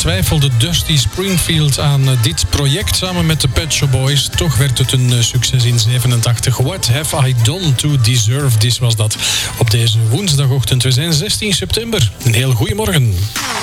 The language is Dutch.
twijfelde Dusty Springfield aan dit project samen met de Pet Shop Boys. Toch werd het een succes in 87. What Have I Done to Deserve This was dat. Op deze woensdagochtend. We zijn 16 september. Een heel goeiemorgen.